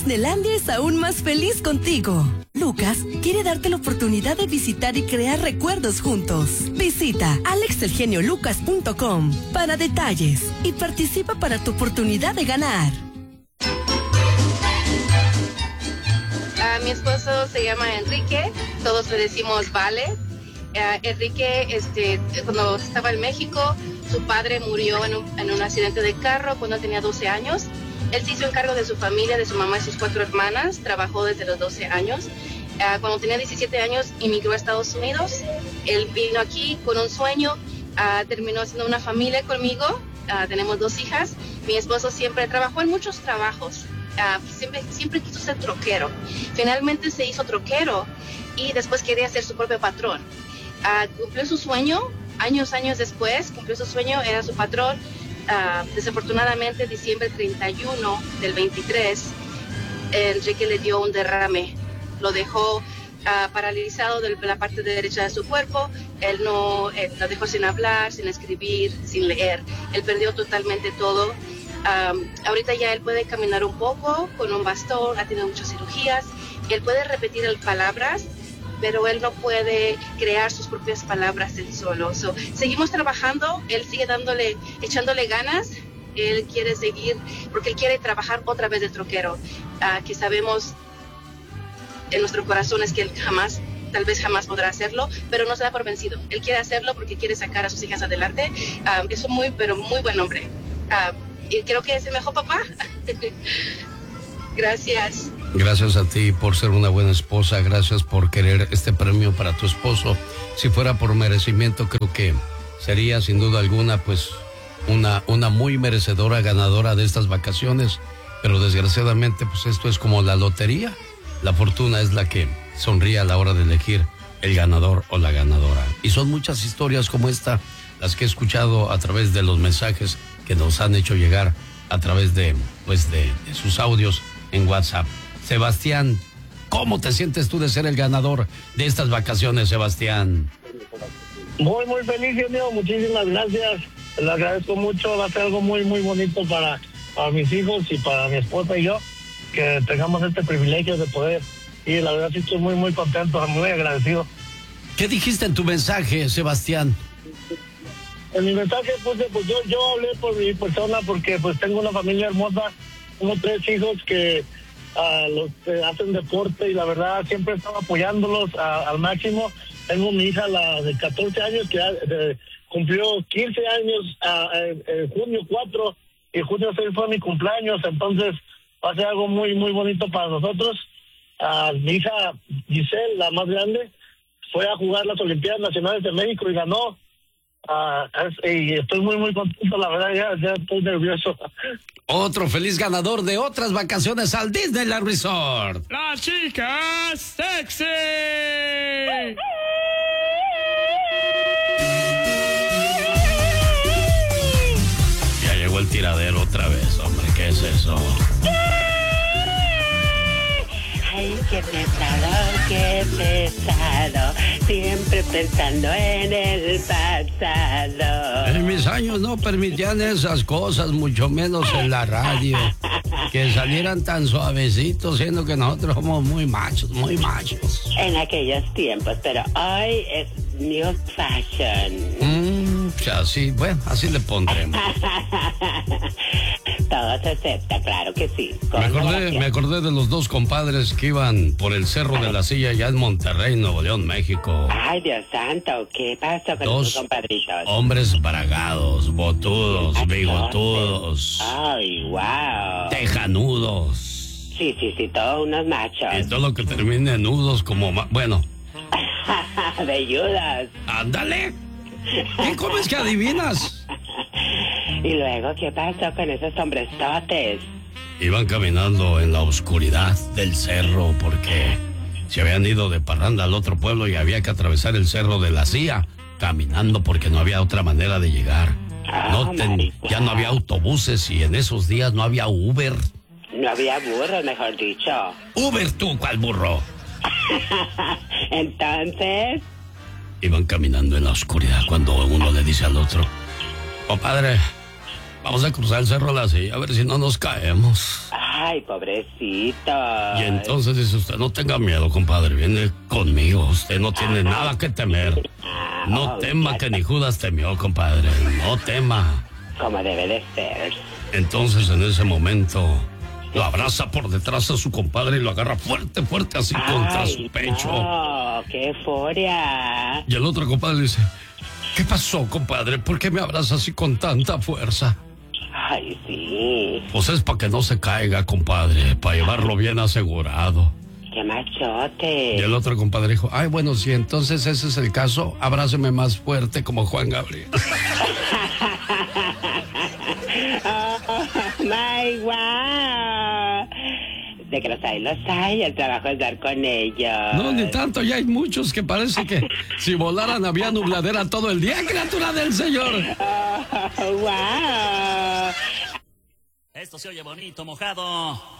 Disneylandia es aún más feliz contigo. Lucas quiere darte la oportunidad de visitar y crear recuerdos juntos. Visita alexelgeniolucas.com para detalles y participa para tu oportunidad de ganar. Mi esposo se llama Enrique, todos le decimos Vale. Enrique, cuando estaba en México, su padre murió en un accidente de carro cuando tenía 12 años. Él se hizo encargo de su familia, de su mamá y sus 4 hermanas. Trabajó desde los 12 años. Cuando tenía 17 años, inmigró a Estados Unidos. Él vino aquí con un sueño. Terminó haciendo una familia conmigo. Tenemos 2 hijas. Mi esposo siempre trabajó en muchos trabajos. Siempre quiso ser troquero. Finalmente se hizo troquero y después quería ser su propio patrón. Cumplió su sueño. Años después, cumplió su sueño, era su patrón. Desafortunadamente, diciembre 31 del 23, Enrique le dio un derrame. Lo dejó paralizado de la parte derecha de su cuerpo. Él lo dejó sin hablar, sin escribir, sin leer. Él perdió totalmente todo. Ahorita ya él puede caminar un poco con un bastón, ha tenido muchas cirugías. Él puede repetir palabras, pero él no puede crear sus propias palabras él solo. Seguimos trabajando, él sigue echándole ganas. Él quiere seguir, porque él quiere trabajar otra vez de troquero, que sabemos en nuestro corazón es que él tal vez jamás podrá hacerlo, pero no se da por vencido. Él quiere hacerlo porque quiere sacar a sus hijas adelante. Es un muy buen hombre. Y creo que es el mejor papá. Gracias. Gracias a ti por ser una buena esposa, gracias por querer este premio para tu esposo. Si fuera por merecimiento, creo que sería sin duda alguna pues una muy merecedora ganadora de estas vacaciones, pero desgraciadamente pues esto es como la lotería. La fortuna es la que sonríe a la hora de elegir el ganador o la ganadora. Y son muchas historias como esta las que he escuchado a través de los mensajes que nos han hecho llegar a través de sus audios en WhatsApp. Sebastián, ¿cómo te sientes tú de ser el ganador de estas vacaciones, Sebastián? Muy feliz, Dios mío, muchísimas gracias. Le agradezco mucho, va a ser algo muy bonito para mis hijos y para mi esposa y yo, que tengamos este privilegio de poder ir. La verdad sí estoy muy contento, muy agradecido. ¿Qué dijiste en tu mensaje, Sebastián? En mi mensaje puse, pues yo hablé por mi persona porque pues tengo una familia hermosa, tengo 3 hijos que hacen deporte y la verdad siempre he estado apoyándolos al máximo. Tengo mi hija, la de 14 años, que cumplió 15 años en junio 4 y junio 6 fue mi cumpleaños, entonces va a ser algo muy bonito para nosotros. Mi hija Giselle, la más grande, fue a jugar las Olimpiadas Nacionales de México y ganó. Y estoy muy contento, la verdad, ya estoy nervioso. Otro feliz ganador de otras vacaciones al Disneyland Resort. ¡La chica sexy! Ya llegó el tiradero otra vez, hombre, ¿qué es eso? Ay, qué pesado, siempre pensando en el pasado. En mis años no permitían esas cosas, mucho menos en la radio. Que salieran tan suavecitos, siendo que nosotros somos muy machos. En aquellos tiempos, pero hoy es new fashion. Así, bueno, así le pondremos. Todo se acepta, claro que sí. Me acordé de los 2 compadres que iban por el Cerro de la Silla allá en Monterrey, Nuevo León, México. Ay, Dios santo, ¿qué pasó con esos compadritos? Hombres bragados, botudos, bigotudos. Ay, wow. Tejanudos. Sí, todos unos machos. Y todo lo que termine en nudos como... bueno. Velludas. ¡Ándale! ¿Y cómo es que adivinas? Y luego, ¿qué pasó con esos hombresotes? Iban caminando en la oscuridad del cerro porque se habían ido de parranda al otro pueblo y había que atravesar el Cerro de la Silla caminando porque no había otra manera de llegar. Ya no había autobuses y en esos días no había Uber. No había burro, mejor dicho. Uber tú, ¿cuál burro? Entonces... Iban caminando en la oscuridad cuando uno le dice al otro: compadre, vamos a cruzar el Cerro de la Silla a ver si no nos caemos. Ay, pobrecito. Y entonces dice usted, no tenga miedo, compadre, viene conmigo, usted no tiene nada que temer. No tema que ni Judas temió, compadre, no tema. Como debe de ser. Entonces en ese momento lo abraza por detrás a su compadre y lo agarra fuerte, fuerte así contra su pecho. ¡Oh, qué euforia! Y el otro compadre le dice, ¿qué pasó, compadre? ¿Por qué me abraza así con tanta fuerza? Ay, sí. Pues es para que no se caiga, compadre, para llevarlo bien asegurado. ¡Qué machote! Y el otro compadre dijo, ay, bueno, si entonces ese es el caso, abráceme más fuerte como Juan Gabriel. ¡Oh, my wow! De que los hay, el trabajo es dar con ellos. No, ni tanto, ya hay muchos que parece que si volaran había nubladera todo el día, criatura del Señor. ¡Oh, wow! Esto se oye bonito, mojado.